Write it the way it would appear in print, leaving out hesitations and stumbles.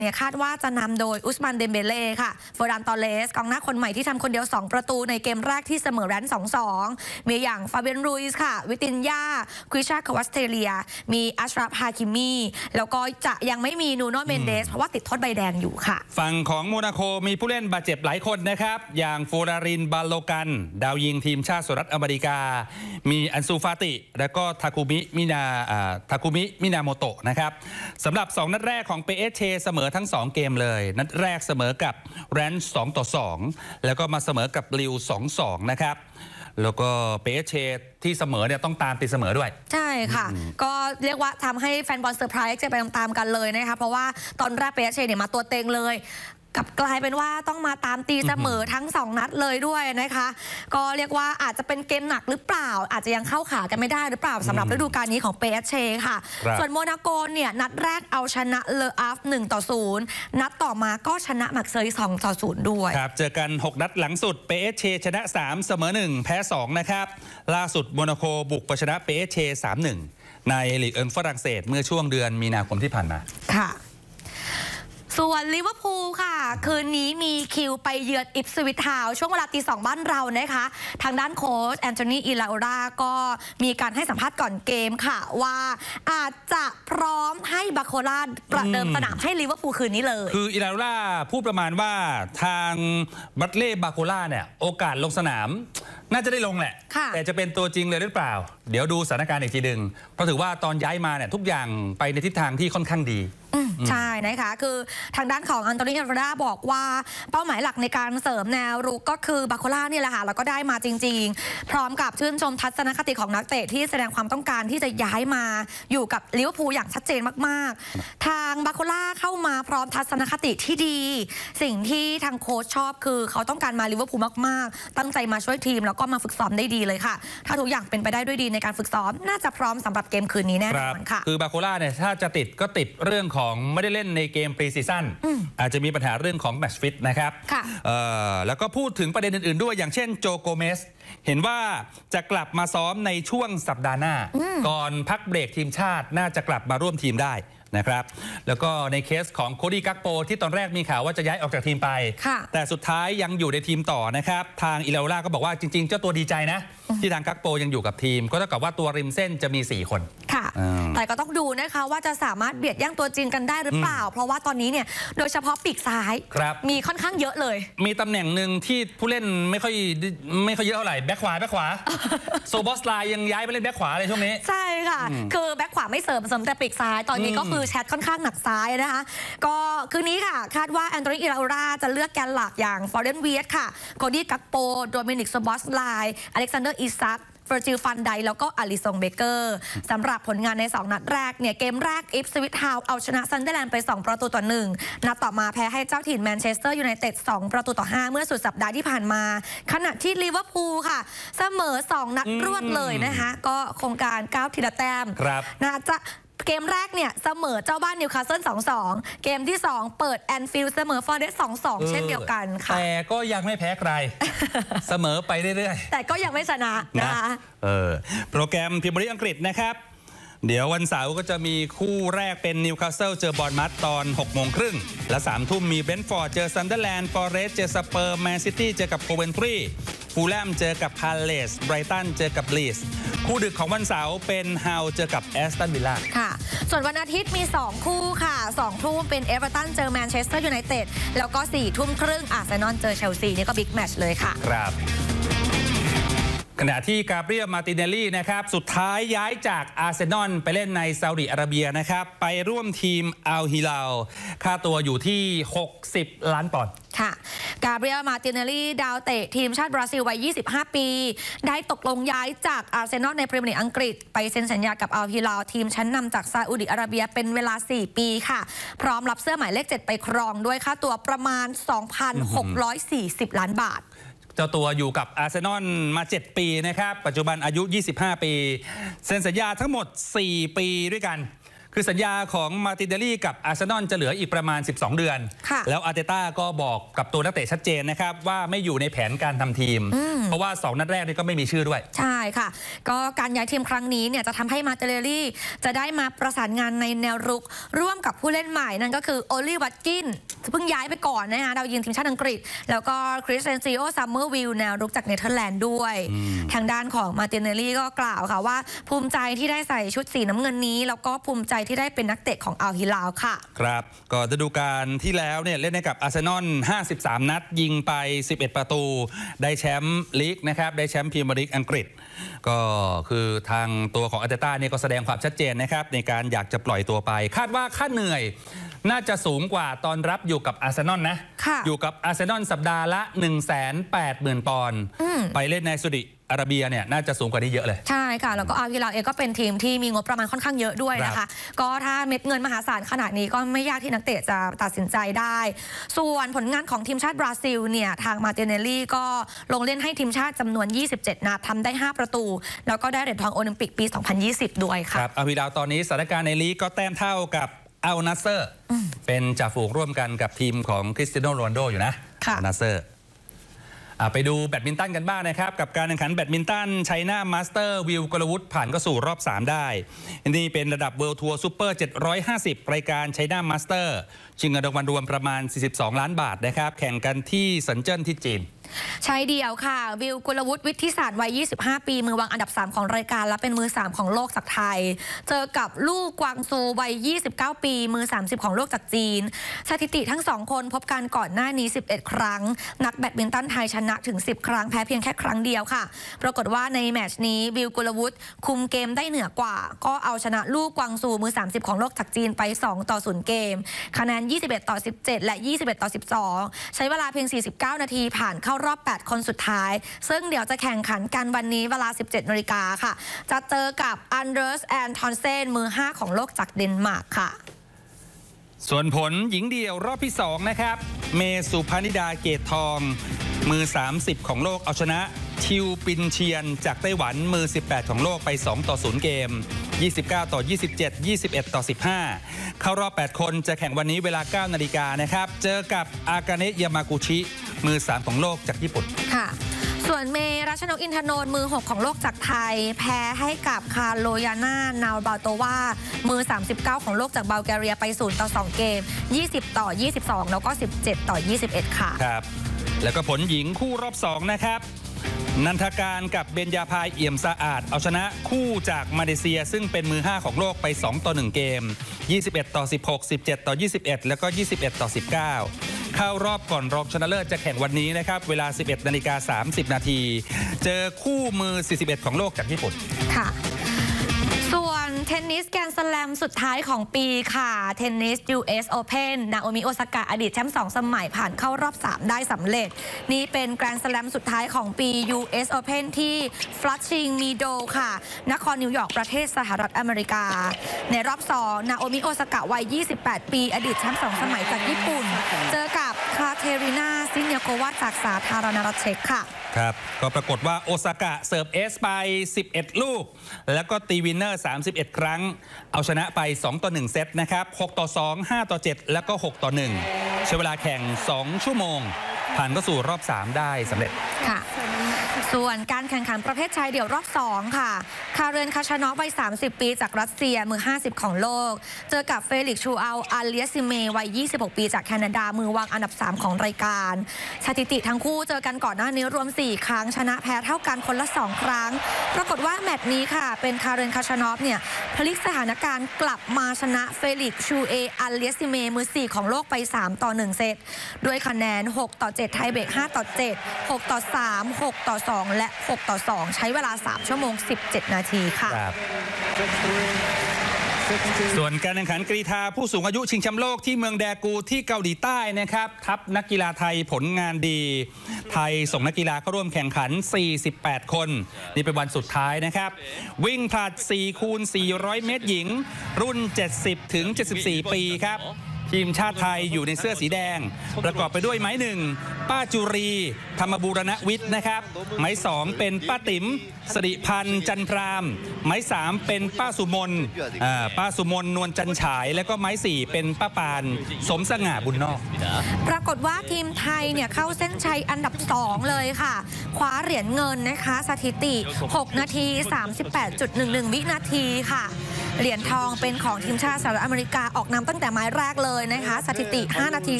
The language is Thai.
เนี่ยคาดว่าจะนำโดยอุสมานเดมเบเล่ค่ะเฟอร์นันโตเลสกองหน้าคนใหม่ที่ทำคนเดียว2ประตูในเกมแรกที่เสมอแรน 2-2 มีอย่างฟาเบียนรูอิสค่ะวิตินยาควิชาควัสเทเลียมีอัชราฟฮาคิมีแล้วก็จะยังไม่มีนูโนเมนเดสเพราะว่าติดโทษใบแดงอยู่ค่ะฝั่งของโมนาโกมีผู้เล่นบาดเจ็บหลายคนนะครับอย่างโฟรารินบาโลกันดาวยิงทีมชาติสหรัฐอเมริกามีอันซูฟาติและก็ทาคุมิมินาโมโตะนะครับสำหรับ2นัดแรกของ PSG เสมอทั้ง2เกมเลยนัดแรกเสมอกับแรนซ์2-2แล้วก็มาเสมอกับลิว 2-2 นะครับแล้วก็ PSG ที่เสมอเนี่ยต้องตามตีเสมอด้วยใช่ค่ะก็เรียกว่าทำให้แฟนบอลเซอร์ไพรส์ไปตามๆกันเลยนะคะเพราะว่าตอนแรก PSG เนี่ยมาตัวเต็งเลยกับกลายเป็นว่าต้องมาตามตีเสมอทั้ง2นัดเลยด้วยนะคะก็เรียกว่าอาจจะเป็นเกมหนักหรือเปล่าอาจจะยังเข้าขากันไม่ได้หรือเปล่าสำหรับฤดูกาลนี้ของ PSG ค่ะส่วนโมนาโกเนี่ยนัดแรกเอาชนะเลออาฟ 1-0 นัดต่อมาก็ชนะมักเซย 2-0 ด้วยครับเจอกัน6นัดหลังสุด PSG ชนะ3เสมอ1แพ้2นะครับล่าสุดโมนาโกบุกไปชนะ PSG 3-1 ในลีกฝรั่งเศสเมื่อช่วงเดือนมีนาคมที่ผ่านมาค่ะส่วนลิเวอร์พูลค่ะคืนนี้มีคิวไปเยือนอิปสวิชทาวน์ช่วงเวลาตี 2บ้านเรานะคะทางด้านโค้ชแอนโทนีอิลาโอราก็มีการให้สัมภาษณ์ก่อนเกมค่ะว่าอาจจะพร้อมให้บาโคล่าประเดิมสนามให้ลิเวอร์พูลคืนนี้เลยคืออิลาโอราพูดประมาณว่าทางบัตเล่บาโคล่าเนี่ยโอกาสลงสนามน่าจะได้ลงแหละแต่จะเป็นตัวจริงเลยหรือเปล่าเดี๋ยวดูสถานการณ์อีกทีหนึ่งเพราะถือว่าตอนย้ายมาเนี่ยทุกอย่างไปในทิศทางที่ค่อนข้างดีใช่นะคะคือทางด้านของอันโตนิโอ ราบอกว่าเป้าหมายหลักในการเสริมแนวรุกก็คือบาโคล่านี่แหละค่ะแล้วก็ได้มาจริงๆพร้อมกับชื่นชมทัศนคติของนักเตะที่แสดงความต้องการที่จะย้ายมาอยู่กับลิเวอร์พูลอย่างชัดเจนมากๆทางบาโคล่าเข้ามาพร้อมทัศนคติที่ดีสิ่งที่ทางโค้ชชอบคือเขาต้องการมาลิเวอร์พูลมากๆตั้งใจมาช่วยทีมแล้วก็มาฝึกซ้อมได้ดีเลยค่ะถ้าทุกอย่างเป็นไปได้ด้วยดีในการฝึกซ้อมน่าจะพร้อมสำหรับเกมคืนนี้แน่นอนค่ะคือบาโคล่าเนี่ยถ้าจะติดก็ติดเรื่องของไม่ได้เล่นในเกมปรีซีซั่นอาจจะมีปัญหาเรื่องของแมตช์ฟิตนะครับแล้วก็พูดถึงประเด็นอื่นๆด้วยอย่างเช่นโจโกเมสเห็นว่าจะกลับมาซ้อมในช่วงสัปดาห์หน้าก่อนพักเบรกทีมชาติน่าจะกลับมาร่วมทีมได้นะครับแล้วก็ในเคสของโคดี้กักโปที่ตอนแรกมีข่าวว่าจะย้ายออกจากทีมไปแต่สุดท้ายยังอยู่ในทีมต่อนะครับทางอิเลาล่าก็บอกว่าจริงๆเจ้าตัวดีใจนะที่ทางกักโปยังอยู่กับทีมก็เท่ากับว่าตัวริมเส้นจะมี4คนค่ะแต่ก็ต้องดูนะคะว่าจะสามารถเบียดแย่งตัวจริงกันได้หรือเปล่าเพราะว่าตอนนี้เนี่ยโดยเฉพาะปีกซ้ายมีค่อนข้างเยอะเลยมีตำแหน่งหนึ่งที่ผู้เล่นไม่ค่อยเยอะเท่าไหร่แบ็คขวาโซบอสไลน์ยังย้ายไปเล่นแบ็คขวาเลยช่วงนี้ใช่ค่ะคือแบ็คขวาไม่เสริมแต่ปีกซ้ายตอนนี้ก็คือแชทค่อนข้างหนักซ้ายนะคะก็คืนนี้ค่ะคาดว่าแอนโทนีอิลาโอราจะเลือกแกนหลักอย่างฟอร์เรนเวียสค่ะโคดี้กักโปโดมินิกโซบอสไลน์อเล็กซานเดอร์อิซักเฟอร์จิลฟันไดแล้วก็อลิซงเบเกอร์สำหรับผลงานใน2นัดแรกเนี่ยเกมแรกอิปสวิชทาวน์เอาชนะซันเดอร์แลนด์ไป2-1นัดต่อมาแพ้ให้เจ้าถิ่นแมนเชสเตอร์ยูไนเต็ด2-5เมื่อสุดสัปดาห์ที่ผ่านมาขณะที่ลิเวอร์พูลค่ะเสมอ2นัดรวดเลยนะคะก็โครงการ9ทีละแต้มน่าจะเกมแรกเนี่ยเสมอเจ้าบ้านนิวคาสเซิล 2-2 เกมที่2เปิดแอนฟิลด์เสมอฟอร์เรสต์ 2-2 เช่นเดียวกันค่ะแต่ก็ยังไม่แพ้ใคร เสมอไปเรื่อยๆแต่ก็ยังไม่ชนะนะคะโปรแกรมพรีเมียร์ลีกอังกฤษนะครับเดี๋ยววันเสาร์ก็จะมีคู่แรกเป็นนิวคาสเซิลเจอบอร์นมัธตอน 18:30 และ 3 มีเบรนท์ฟอร์ดเจอซันเดอร์แลนด์ฟอร์เรสต์เจอสเปอร์แมนซิตี้เจอกับโคเวนทรีฟูลแลมเจอกับพาเลสไบรตันเจอกับลีดส์คู่ดึกของวันเสาร์เป็นฮาวเจอกับแอสตันวิลล่าค่ะส่วนวันอาทิตย์มี2คู่ค่ะ2ทุ่มเป็นเอเวอร์ตันเจอแมนเชสเตอร์ยูไนเต็ดแล้วก็4:30อาร์เซนอลเจอเชลซีนี่ก็บิ๊กแมตช์เลยค่ะครับขณะที่กาเบรียล มาติเนลลี่นะครับสุดท้ายย้ายจากอาร์เซนอลไปเล่นในซาอุดิอาระเบียนะครับไปร่วมทีมอัลฮิลาลค่าตัวอยู่ที่60 ล้านปอนด์ค่ะกาเบรียล มาติเนลลี่ดาวเตะทีมชาติบราซิลวัย25 ปีได้ตกลงย้ายจากอาร์เซนอลในพรีเมียร์ลีกอังกฤษไปเซ็นสัญญากับอัลฮิลาลทีมชั้นนำจากซาอุดิอาระเบียเป็นเวลา4 ปีค่ะพร้อมรับเสื้อหมายเลข 7ไปครองด้วยค่าตัวประมาณ 2,640 ล้านบาทเจ้าตัวอยู่กับอาร์เซนอลมา7 ปีนะครับปัจจุบันอายุ25 ปีเซ็นสัญญาทั้งหมด4 ปีด้วยกันคือสัญญาของมาร์ตินเดลลี่กับอาร์เซนอลจะเหลืออีกประมาณ12เดือนแล้วอาร์เตต้าก็บอกกับตัวนักเตะชัดเจนนะครับว่าไม่อยู่ในแผนการทำทีมเพราะว่า2นัดแรกนี่ก็ไม่มีชื่อด้วยใช่ค่ะก็การย้ายทีมครั้งนี้เนี่ยจะทำให้มาร์ตินเดลลี่จะได้มาประสานงานในแนวรุกร่วมกับผู้เล่นใหม่นั่นก็คือโอลี่วัตกินเพิ่งย้ายไปก่อนนะคะดาวยิงทีมชาติอังกฤษแล้วก็คริสเซนซิโอซัมเมอร์วิลแนวรุกจากเนเธอร์แลนด์ด้วยทางด้านของมาร์ตินเดลลี่ก็กล่าวค่ะว่าภูมิใจที่ได้ใส่ชุดสีน้ำเงินนี้แล้วก็ภูมิใจที่ได้เป็นนักเตะของอัลฮิลาลค่ะครับก็ฤดูกาลที่แล้วเนี่ยเล่นให้กับอาร์เซนอล53นัดยิงไป11ประตูได้แชมป์ลีกนะครับได้แชมป์พรีเมียร์ลีกอังกฤษก็คือทางตัวของอาร์เตต้าเนี่ยก็แสดงความชัดเจนนะครับในการอยากจะปล่อยตัวไปคาดว่าค่าเหนื่อยน่าจะสูงกว่าตอนรับอยู่กับอาร์เซนอลนะอยู่กับอาร์เซนอลสัปดาห์ละ 180,000 ปอนด์ไปเล่นในซาอุดิอาระเบียเนี่ยน่าจะสูงกว่านี้เยอะเลยใช่ค่ะแล้วก็อัลฮิลาลเองก็เป็นทีมที่มีงบประมาณค่อนข้างเยอะด้วยนะคะก็ถ้าเม็ดเงินมหาศาลขนาดนี้ก็ไม่ยากที่นักเตะจะตัดสินใจได้ส่วนผลงานของทีมชาติบราซิลเนี่ยทางมาร์ตินเนลลี่ก็ลงเล่นให้ทีมชาติจำนวน27นัดทำได้5ประตูแล้วก็ได้เหรียญทองโอลิมปิกปี2020ด้วยค่ะครับอัลฮิลาลตอนนี้สถานการณ์ในลีกก็แต้มเท่ากับอัลนัสเซอร์เป็นจ่าฝูงร่วมกันกับทีมของคริสเตียโนโรนัลโดอยู่นะอัลนัสเซอร์ไปดูแบดมินตันกันบ้างนะครับกับการแข่งขันแบดมินตันไชน่ามาสเตอร์วิลกลวุฒิผ่านก็สู่รอบ3ได้นี่เป็นระดับเวิลด์ทัวร์ซูเปอร์750รายการไชน่ามาสเตอร์ชิงเงินรางวัลรวมประมาณ42ล้านบาทนะครับแข่งกันที่เซินเจิ้นที่จีนชายเดี่ยวค่ะวิลกุลวุฒิวิทธิศาสตร์วัย25ปีมือวางอันดับ3ของรายการและเป็นมือ3ของโลกจากไทยเจอกับลู่กวางซูวัย29ปีมือ30ของโลกจากจีนสถิติทั้ง2คนพบกันก่อนหน้านี้11ครั้งนักแบดมินตันไทยชนะถึง10ครั้งแพ้เพียงแค่ครั้งเดียวค่ะปรากฏว่าในแมตช์นี้วิลกุลวุฒิคุมเกมได้เหนือกว่าก็เอาชนะลู่กวางซูมือ30ของโลกจากจีนไป2-0เกมคะแนน21-17และ21-12ใช้เวลาเพียง49นาทีผ่านเข้ารอบ8คนสุดท้ายซึ่งเดี๋ยวจะแข่งขันกันวันนี้เวลา 17 นาฬิกาค่ะจะเจอกับอันเดอร์สแอนทอนเซนมือ5ของโลกจากเดนมาร์กค่ะส่วนผลหญิงเดี่ยวรอบที่2นะครับเมสุพานิดาเกตทองมือ30ของโลกเอาชนะทิวปินเชียนจากไต้หวันมือ18ของโลกไป2-0เกม29-27 21-15เข้ารอบ8คนจะแข่งวันนี้เวลา 9 นาฬิกานะครับเจอกับอากาเนะยามากุชิมือ3ของโลกจากญี่ปุ่นค่ะส่วนเมรัชนกอินทนนท์มือ6ของโลกจากไทยแพ้ให้กับคาโลยาน่านาวบาโตวามือ39ของโลกจากบัลแกเรียไป0-2เกม20-22แล้วก็17-21ค่ะครับแล้วก็ผลหญิงคู่รอบ2นะครับนันทการกับเบญญาภาเอี่ยมสะอาดเอาชนะคู่จากมาเลเซียซึ่งเป็นมือ5ของโลกไป2-1เกม21-16 17-21แล้วก็21-19เข้ารอบก่อนรองชนะเลิศจะแข่งวันนี้นะครับเวลา 11:30 นาทีเจอคู่มือ41ของโลกจากญี่ปุ่นค่ะส่วนเทนนิสแกรนด์สแลมสุดท้ายของปีค่ะเทนนิส US Open นาโอมิโอซากะอดีตแชมป์2สมัยผ่านเข้ารอบ3ได้สำเร็จนี่เป็นแกรนด์สแลมสุดท้ายของปี US Open ที่ Flushing Meadows ค่ะนครนิวยอร์กประเทศสหรัฐอเมริกาในรอบ2นาโอมิโอซากะวัย28ปีอดีตแชมป์2สมัยจากญี่ปุ่นเจอกับคาเทรินาซินเนียโควาจากสาธารณรัฐเช็กค่ะครับก็ปรากฏว่าโอซากะเสิร์ฟเอสไป11ลูกแล้วก็ตีวินเนอร์31ครั้งเอาชนะไป2-1เซตนะครับ6-2 5-7แล้วก็6-1ใช้เวลาแข่ง2ชั่วโมงผ่านเข้าสู่รอบ3ได้สำเร็จค่ะส่วนการแข่งขันประเภทชายเดี่ยวรอบ2ค่ะคาเรนคาชานอฟวัย30ปีจากรัสเซียมือ50ของโลกเจอกับเฟลิกซ์ชูอัลอาเลียซิเมวัย26ปีจากแคนาดามือวางอันดับ3ของรายการสถิติทั้งคู่เจอกันก่อนหน้านี้รวม4ครั้งชนะแพ้เท่ากันคนละ2ครั้งปรากฏว่าแมตช์นี้ค่ะเป็นคาเรนคาชานอฟเนี่ยพลิกสถานการณ์กลับมาชนะเฟลิกซ์ชูเออาเลียซิเมมือ4ของโลกไป3-1เซตด้วยคะแนน6-7ไทยเบรก5-7 6-3 6-2และ6-2ใช้เวลา3ชั่วโมง17นาทีค่ะส่วนการแข่งขันกรีฑาผู้สูงอายุชิงแชมป์โลกที่เมืองแดกูที่เกาหลีใต้นะครับทัพนักกีฬาไทยผลงานดีไทยส่งนักกีฬาเข้าร่วมแข่งขัน48คนนี่เป็นวันสุดท้ายนะครับวิ่งผลัด4x400 เมตรหญิงรุ่น70-74 ปีครับทีมชาติไทยอยู่ในเสื้อสีแดงประกอบไปด้วยไม้1 ป้าจุรีธรรมบูรณวิทย์นะครับไม้2เป็นป้าติ๋มสิริพันธ์จันทรามไม้3เป็นป้าสุมนนวลจันฉายแล้วก็ไม้4เป็นป้าปานสมสง่าบุญนอกปรากฏว่าทีมไทยเนี่ยเข้าเส้นชัยอันดับ2เลยค่ะคว้าเหรียญเงินนะคะสถิติ6 นาที 38.11 วินาทีค่ะเหรียญทองเป็นของทีมชาติสหรัฐอเมริกาออกนำตั้งแต่ไม้แรกเลยนะคะสถิติ5 นาที